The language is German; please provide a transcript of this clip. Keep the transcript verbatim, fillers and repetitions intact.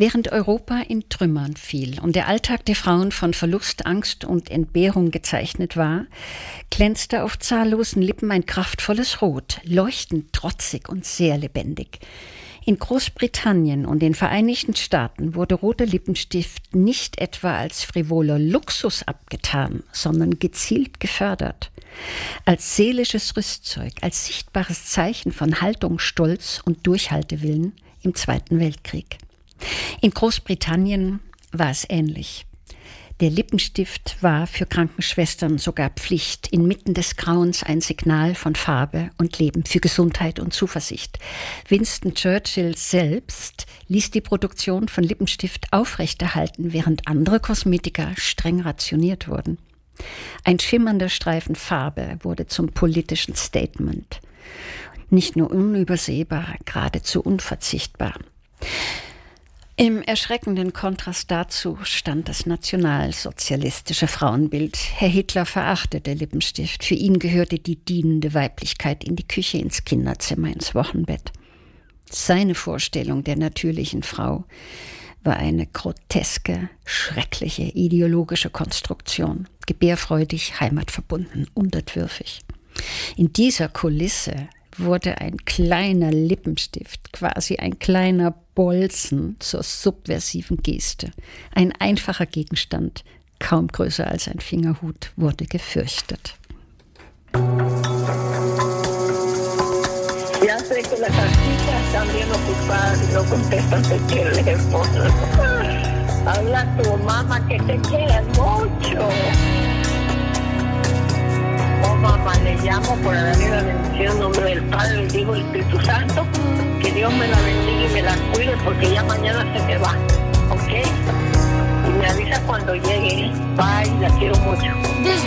Während Europa in Trümmern fiel und der Alltag der Frauen von Verlust, Angst und Entbehrung gezeichnet war, glänzte auf zahllosen Lippen ein kraftvolles Rot, leuchtend, trotzig und sehr lebendig. In Großbritannien und den Vereinigten Staaten wurde roter Lippenstift nicht etwa als frivoler Luxus abgetan, sondern gezielt gefördert. Als seelisches Rüstzeug, als sichtbares Zeichen von Haltung, Stolz und Durchhaltewillen im Zweiten Weltkrieg. In Großbritannien war es ähnlich. Der Lippenstift war für Krankenschwestern sogar Pflicht, inmitten des Grauens ein Signal von Farbe und Leben, für Gesundheit und Zuversicht. Winston Churchill selbst ließ die Produktion von Lippenstift aufrechterhalten, während andere Kosmetika streng rationiert wurden. Ein schimmernder Streifen Farbe wurde zum politischen Statement. Nicht nur unübersehbar, geradezu unverzichtbar. Im erschreckenden Kontrast dazu stand das nationalsozialistische Frauenbild. Herr Hitler verachtete Lippenstift. Für ihn gehörte die dienende Weiblichkeit in die Küche, ins Kinderzimmer, ins Wochenbett. Seine Vorstellung der natürlichen Frau war eine groteske, schreckliche, ideologische Konstruktion. Gebärfreudig, heimatverbunden, unterwürfig. In dieser Kulisse wurde ein kleiner Lippenstift, quasi ein kleiner Bolzen zur subversiven Geste. Ein einfacher Gegenstand, kaum größer als ein Fingerhut, wurde gefürchtet. Ya sé que las artistas también ocupadas no contestan el teléfono. Habla tu mamá que te quiere mucho. Oh mamá, le llamo por darle la bendición en nombre del Padre, del Hijo y del Espíritu Santo. Que Dios me la bendiga y me la cuide porque ya mañana se me va. ¿Ok? Y me avisa cuando llegue. Bye, la quiero mucho.